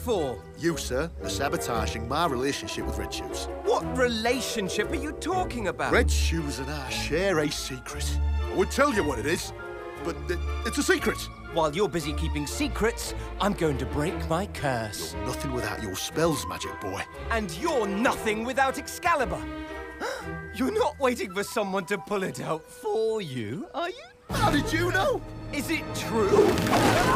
for? You, sir, are sabotaging my relationship with Red Shoes. What relationship are you talking about? Red Shoes and I share a secret. I would tell you what it is, but it's a secret. While you're busy keeping secrets, I'm going to break my curse. You're nothing without your spells, magic boy. And you're nothing without Excalibur. You're not waiting for someone to pull it out for you, are you? How did you know? Is it true?